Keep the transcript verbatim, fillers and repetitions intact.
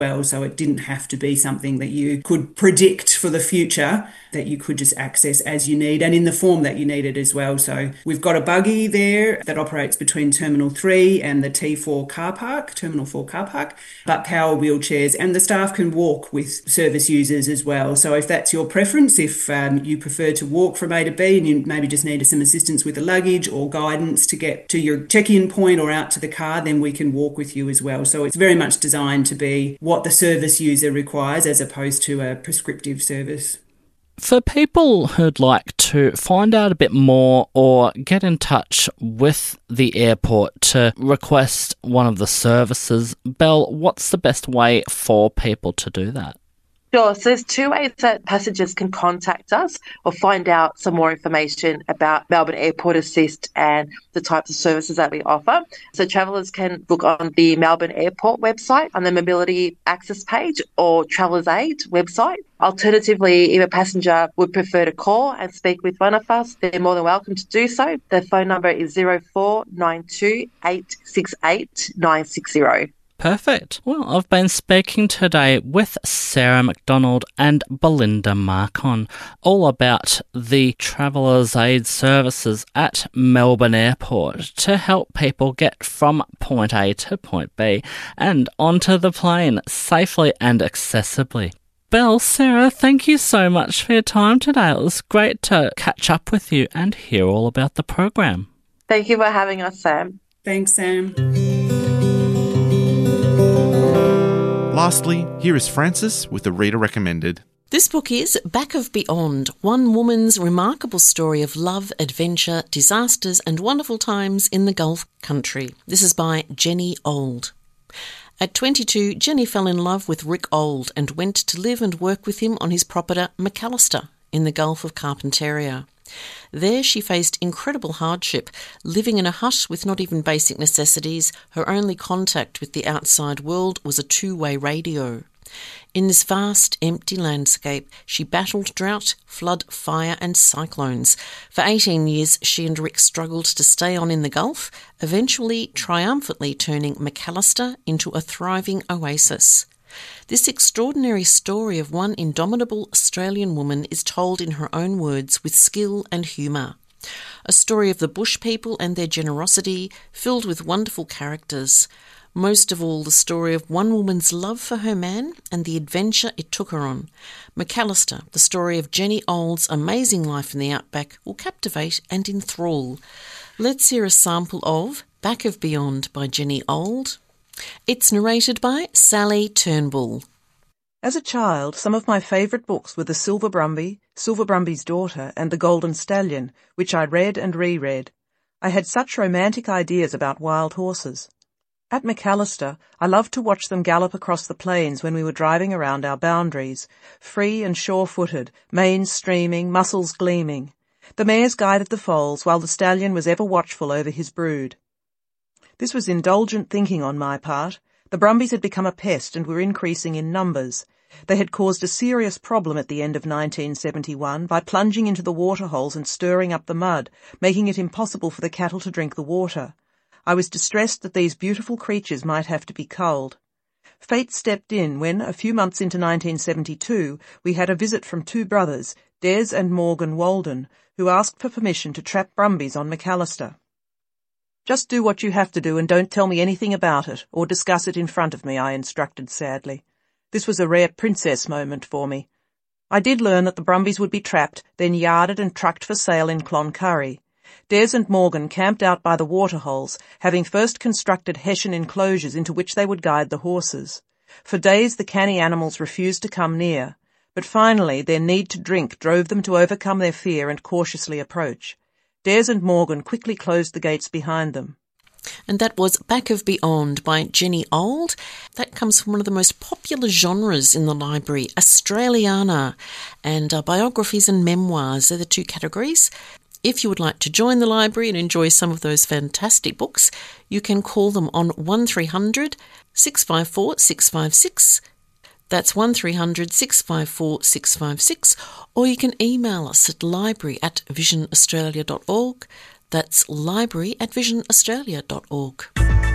well, so it didn't have to be something that you could predict for the future, that you could just access as you need and in the form that you need it as well. So we've got a buggy there that operates between Terminal three and the T four car park, Terminal four car park, but power wheelchairs, and the staff can walk with service users as well. So if that's your preference, if um, you prefer to walk from A to B and you maybe just need some assistance with the luggage or guidance to get to your check-in point or out to the car, then we can walk with you as well. So it's very much designed to be what the service user requires as opposed to a prescriptive service. For people who'd like to find out a bit more or get in touch with the airport to request one of the services, Belle, what's the best way for people to do that? Sure. So there's two ways that passengers can contact us or find out some more information about Melbourne Airport Assist and the types of services that we offer. So travellers can look on the Melbourne Airport website on the Mobility Access page or Travellers Aid website. Alternatively, if a passenger would prefer to call and speak with one of us, they're more than welcome to do so. The phone number is zero four nine two eight six eight nine six zero. Perfect. Well, I've been speaking today with Sarah McDonald and Belinda Marcon all about the Travellers Aid services at Melbourne Airport to help people get from point A to point B and onto the plane safely and accessibly. Belle, Sarah, thank you so much for your time today. It was great to catch up with you and hear all about the program. Thank you for having us, Sam. Thanks, Sam. Lastly, here is Frances with the Reader Recommended. This book is Back of Beyond, one woman's remarkable story of love, adventure, disasters and wonderful times in the Gulf country. This is by Jenny Old. At twenty-two, Jenny fell in love with Rick Old and went to live and work with him on his property Macalister in the Gulf of Carpentaria. There she faced incredible hardship, living in a hut with not even basic necessities. Her only contact with the outside world was a two-way radio. In this vast, empty landscape, she battled drought, flood, fire and cyclones. For eighteen years, she and Rick struggled to stay on in the Gulf, eventually triumphantly turning Macalister into a thriving oasis. This extraordinary story of one indomitable Australian woman is told in her own words with skill and humour. A story of the bush people and their generosity, filled with wonderful characters. Most of all, the story of one woman's love for her man and the adventure it took her on. Macalister, the story of Jenny Old's amazing life in the outback, will captivate and enthrall. Let's hear a sample of Back of Beyond by Jenny Old. It's narrated by Sally Turnbull. As a child, some of my favourite books were The Silver Brumby, Silver Brumby's Daughter, and The Golden Stallion, which I read and reread. I had such romantic ideas about wild horses. At Macalister, I loved to watch them gallop across the plains when we were driving around our boundaries, free and sure-footed, manes streaming, muscles gleaming. The mares guided the foals, while the stallion was ever watchful over his brood. This was indulgent thinking on my part. The Brumbies had become a pest and were increasing in numbers. They had caused a serious problem at the end of nineteen seventy-one by plunging into the waterholes and stirring up the mud, making it impossible for the cattle to drink the water. I was distressed that these beautiful creatures might have to be culled. Fate stepped in when, a few months into nineteen seventy-two, we had a visit from two brothers, Des and Morgan Walden, who asked for permission to trap Brumbies on Macalister. "Just do what you have to do and don't tell me anything about it, or discuss it in front of me," I instructed sadly. This was a rare princess moment for me. I did learn that the Brumbies would be trapped, then yarded and trucked for sale in Cloncurry. Des and Morgan camped out by the waterholes, having first constructed hessian enclosures into which they would guide the horses. For days the canny animals refused to come near, but finally their need to drink drove them to overcome their fear and cautiously approach. Des and Morgan quickly closed the gates behind them. And that was Back of Beyond by Jenny Old. That comes from one of the most popular genres in the library, Australiana, and uh, biographies and memoirs. They're the two categories. If you would like to join the library and enjoy some of those fantastic books, you can call them on one three hundred six five four six five six. That's one three hundred six five four six five six, or you can email us at library at vision australia dot org. That's library at vision australia dot org.